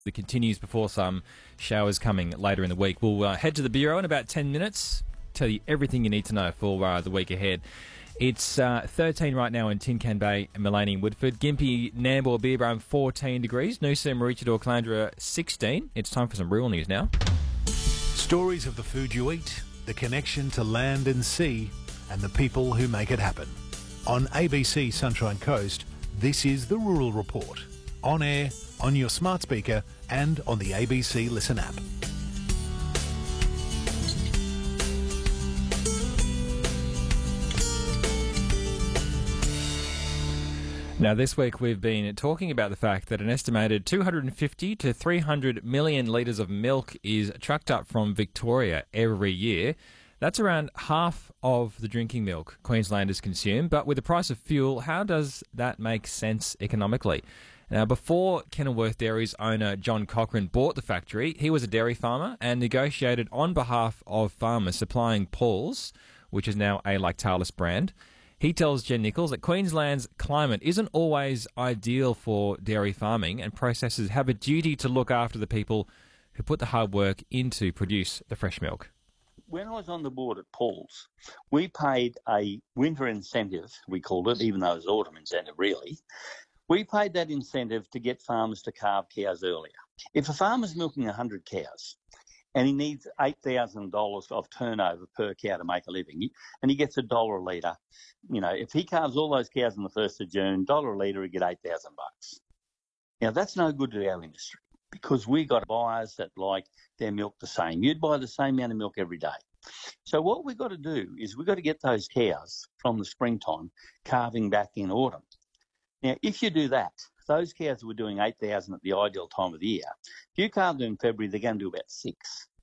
that continues before some showers coming later in the week. We'll head to the Bureau in about 10 minutes, tell you everything you need to know for the week ahead. It's 13 right now in Tin Can Bay, Maleny and Woodford. Gympie, Nambour, Beerborough 14 degrees. Noosa, Maroochydore, Caloundra 16. It's time for some real news now. Stories of the food you eat, the connection to land and sea, and the people who make it happen. On ABC Sunshine Coast, this is the Rural Report. On air, on your smart speaker, and on the ABC Listen app. Now, this week we've been talking about the fact that an estimated 250 to 300 million litres of milk is trucked up from Victoria every year. That's around half of the drinking milk Queenslanders consume. But with the price of fuel, how does that make sense economically? Now, before Kenilworth Dairy's owner John Cochran bought the factory, he was a dairy farmer and negotiated on behalf of farmers supplying Paul's, which is now a Lactalis brand. He tells Jen Nichols that Queensland's climate isn't always ideal for dairy farming, and processors have a duty to look after the people who put the hard work in to produce the fresh milk. When I was on the board at Paul's, we paid a winter incentive, we called it, even though it was autumn incentive really. We paid that incentive to get farmers to calve cows earlier. If a farmer's milking 100 cows, and he needs $8,000 of turnover per cow to make a living, and he gets $1 a litre. You know, if he calves all those cows on the 1st of June, $1 a litre, he get $8,000. Now, that's no good to our industry because we got buyers that like their milk the same. You'd buy the same amount of milk every day. So what we've got to do is we've got to get those cows from the springtime calving back in autumn. Now, if you do that, those cows that were doing 8,000 at the ideal time of the year, if you calve them in February, they're going to do about 6.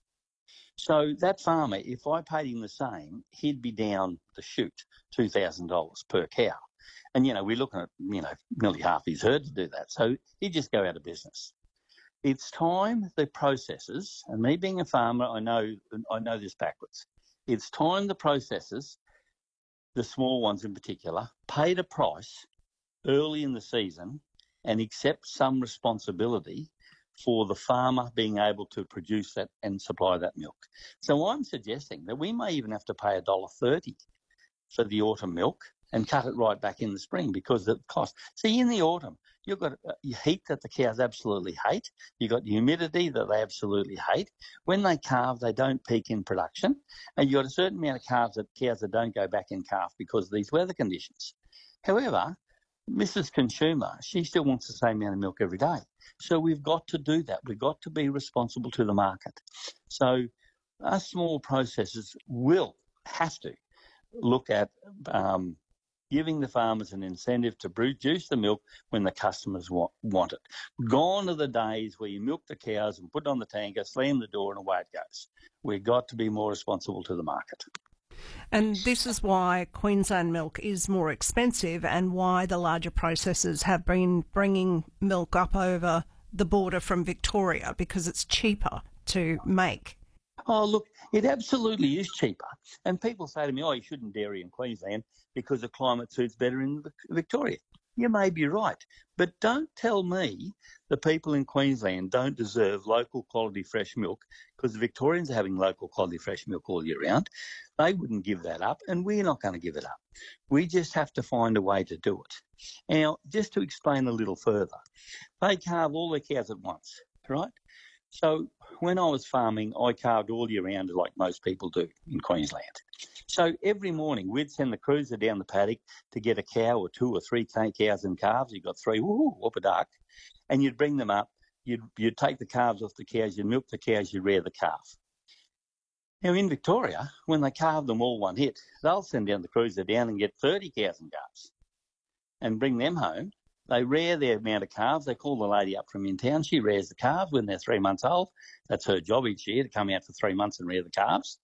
So that farmer, if I paid him the same, he'd be down the chute $2,000 per cow. And, you know, we're looking at, nearly half his herd to do that. So he'd just go out of business. It's time the processors, and me being a farmer, I know this backwards. It's time the processors, the small ones in particular, paid a price early in the season and accept some responsibility for the farmer being able to produce that and supply that milk. So I'm suggesting that we may even have to pay $1.30 for the autumn milk and cut it right back in the spring because of the cost. See, in the autumn, you've got heat that the cows absolutely hate. You've got humidity that they absolutely hate. When they calve, they don't peak in production. And you've got a certain amount of cows that don't go back in calf because of these weather conditions. However, Mrs. Consumer, she still wants the same amount of milk every day. So we've got to do that. We've got to be responsible to the market. So us small processors will have to look at giving the farmers an incentive to produce the milk when the customers want it. Gone are the days where you milk the cows and put it on the tanker, slam the door and away it goes. We've got to be more responsible to the market. And this is why Queensland milk is more expensive and why the larger processors have been bringing milk up over the border from Victoria because it's cheaper to make. Oh, look, it absolutely is cheaper. And people say to me, you shouldn't dairy in Queensland because the climate suits better in Victoria. You may be right, but don't tell me the people in Queensland don't deserve local quality fresh milk because the Victorians are having local quality fresh milk all year round. They wouldn't give that up, and we're not going to give it up. We just have to find a way to do it. Now, just to explain a little further, they calve all their cows at once, right? So when I was farming, I calved all year round like most people do in Queensland. So every morning we'd send the cruiser down the paddock to get a cow or 2 or 3 cows and calves. You got 3, whoop a duck, and you'd bring them up. You'd take the calves off the cows, you'd milk the cows, you'd rear the calf. Now in Victoria, when they calve them all one hit, they'll send down the cruiser down and get 30 cows and calves and bring them home. They rear their amount of calves. They call the lady up from in town. She rears the calves when they're 3 months old. That's her job each year, to come out for 3 months and rear the calves.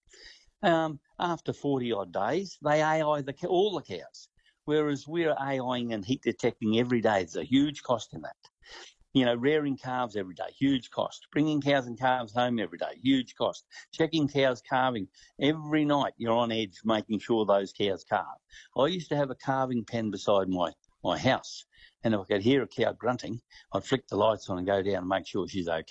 After 40-odd days, they AI all the cows, whereas we're AIing and heat detecting every day. There's a huge cost in that. Rearing calves every day, huge cost. Bringing cows and calves home every day, huge cost. Checking cows calving. Every night you're on edge making sure those cows calve. I used to have a calving pen beside my house, and if I could hear a cow grunting, I'd flick the lights on and go down and make sure she's okay.